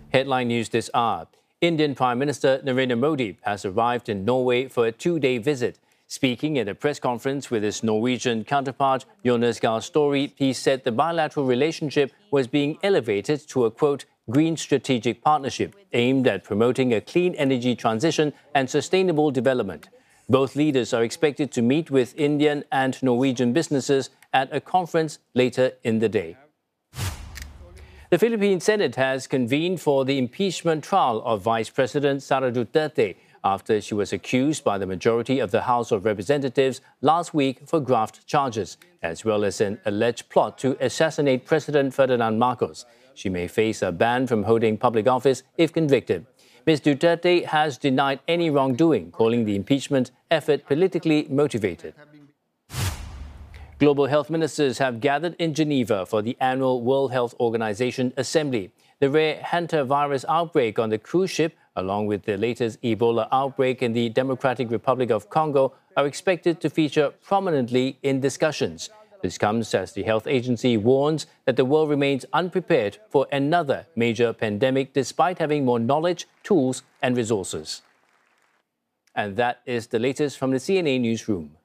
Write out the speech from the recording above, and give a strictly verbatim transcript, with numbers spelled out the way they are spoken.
Headline news this hour. Indian Prime Minister Narendra Modi has arrived in Norway for a two-day visit. Speaking at a press conference with his Norwegian counterpart, Jonas Gahr Støre, he said the bilateral relationship was being elevated to a, quote, green strategic partnership aimed at promoting a clean energy transition and sustainable development. Both leaders are expected to meet with Indian and Norwegian businesses at a conference later in the day. The Philippine Senate has convened for the impeachment trial of Vice President Sara Duterte after she was accused by the majority of the House of Representatives last week for graft charges, as well as an alleged plot to assassinate President Ferdinand Marcos. She may face a ban from holding public office if convicted. Miz Duterte has denied any wrongdoing, calling the impeachment effort politically motivated. Global health ministers have gathered in Geneva for the annual World Health Organization Assembly. The rare hantavirus outbreak on the cruise ship, along with the latest Ebola outbreak in the Democratic Republic of Congo, are expected to feature prominently in discussions. This comes as the health agency warns that the world remains unprepared for another major pandemic despite having more knowledge, tools and resources. And that is the latest from the C N A Newsroom.